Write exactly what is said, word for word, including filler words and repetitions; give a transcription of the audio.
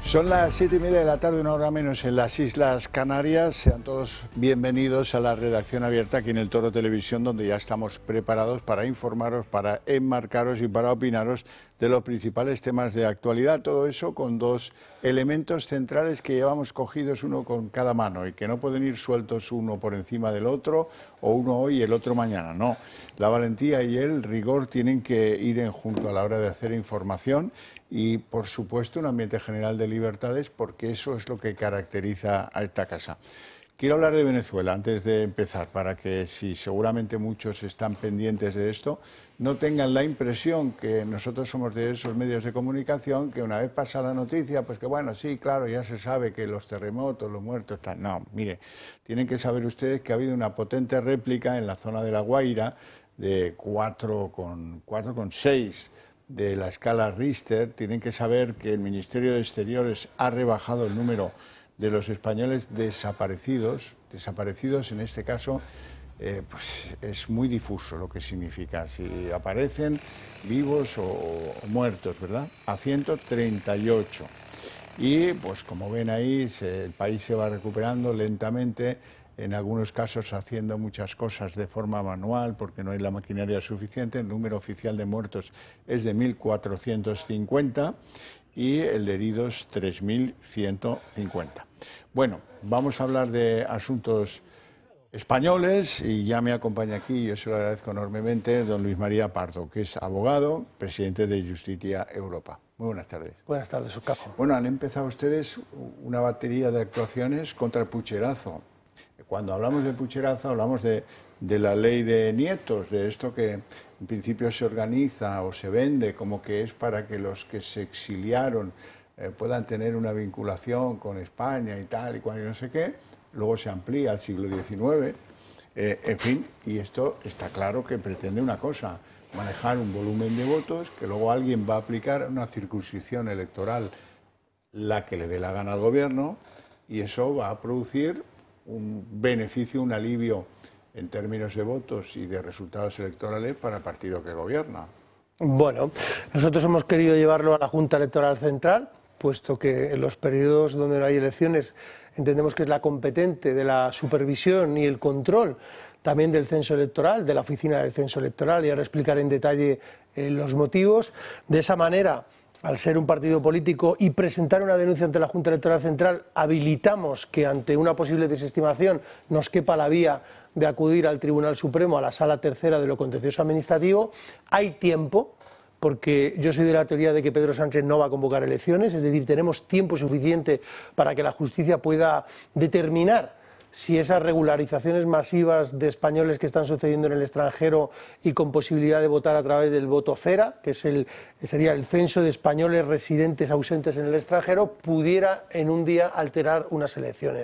Son las siete y media de la tarde, una hora menos en las Islas Canarias. Sean todos bienvenidos a la redacción abierta aquí en el Toro Televisión, donde ya estamos preparados para informaros, para enmarcaros y para opinaros de los principales temas de actualidad. Todo eso con dos elementos centrales que llevamos cogidos uno con cada mano y que no pueden ir sueltos uno por encima del otro, o uno hoy y el otro mañana. No, la valentía y el rigor tienen que ir en junto a la hora de hacer información y, por supuesto, un ambiente general de libertades, porque eso es lo que caracteriza a esta casa. Quiero hablar de Venezuela antes de empezar, para que, si seguramente muchos están pendientes de esto, no tengan la impresión que nosotros somos de esos medios de comunicación que una vez pasa la noticia, pues que bueno, sí, claro, ya se sabe que los terremotos, los muertos están. No, mire, tienen que saber ustedes que ha habido una potente réplica en la zona de La Guaira de cuatro coma seis de la escala Richter. Tienen que saber que el Ministerio de Exteriores ha rebajado el número de los españoles desaparecidos. Desaparecidos, en este caso, eh, pues es muy difuso lo que significa, si aparecen vivos o, o muertos, ¿verdad? A ciento treinta y ocho. Y, pues como ven ahí, se, el país se va recuperando lentamente, en algunos casos haciendo muchas cosas de forma manual porque no hay la maquinaria suficiente. El número oficial de muertos es de mil cuatrocientos cincuenta y el de heridos tres mil ciento cincuenta. Bueno, vamos a hablar de asuntos españoles y ya me acompaña aquí, yo se lo agradezco enormemente, don Luis María Pardo, que es abogado, presidente de Justitia Europa. Muy buenas tardes. Buenas tardes, Ocajo. Bueno, han empezado ustedes una batería de actuaciones contra el pucherazo. Cuando hablamos de pucherazo hablamos de, de la ley de nietos, de esto que en principio se organiza o se vende como que es para que los que se exiliaron eh, puedan tener una vinculación con España y tal y cual y no sé qué. Luego se amplía al siglo diecinueve, eh, en fin, y esto está claro que pretende una cosa, manejar un volumen de votos que luego alguien va a aplicar a una circunscripción electoral, la que le dé la gana al gobierno, y eso va a producir un beneficio, un alivio en términos de votos y de resultados electorales para el partido que gobierna. Bueno, nosotros hemos querido llevarlo a la Junta Electoral Central, puesto que en los periodos donde no hay elecciones entendemos que es la competente de la supervisión y el control también del censo electoral, de la oficina del censo electoral, y ahora explicaré en detalle eh, los motivos. De esa manera, al ser un partido político y presentar una denuncia ante la Junta Electoral Central, habilitamos que ante una posible desestimación nos quepa la vía de acudir al Tribunal Supremo, a la Sala Tercera de lo Contencioso Administrativo. Hay tiempo, porque yo soy de la teoría de que Pedro Sánchez no va a convocar elecciones, es decir, tenemos tiempo suficiente para que la justicia pueda determinar si esas regularizaciones masivas de españoles que están sucediendo en el extranjero y con posibilidad de votar a través del voto cera, que es el, sería el censo de españoles residentes ausentes en el extranjero, pudiera en un día alterar unas elecciones.